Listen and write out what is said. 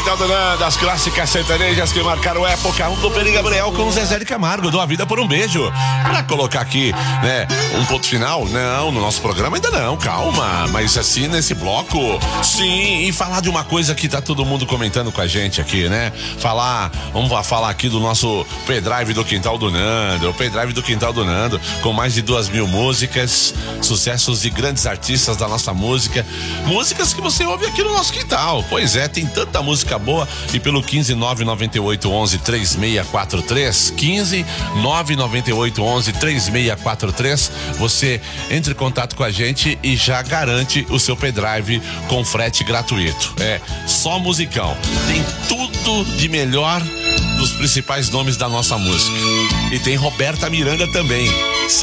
Quintal do Nando, as clássicas sertanejas que marcaram época. Um do Peri Gabriel com o Zezé de Camargo, Dou a Vida por um Beijo. Pra colocar aqui, né, um ponto final, não, no nosso programa ainda não, calma. Mas assim, nesse bloco, sim, e falar de uma coisa que tá todo mundo comentando com a gente aqui, né? Vamos falar aqui do nosso pendrive do Quintal do Nando, o pendrive do Quintal do Nando, com mais de 2.000 músicas, sucessos de grandes artistas da nossa música, músicas que você ouve aqui no nosso quintal. Pois é, tem tanta música boa. E pelo 15998113643, 15998113643, você entre em contato com a gente e já garante o seu pendrive com frete gratuito. É só musicão, tem tudo de melhor dos principais nomes da nossa música. E tem Roberta Miranda também.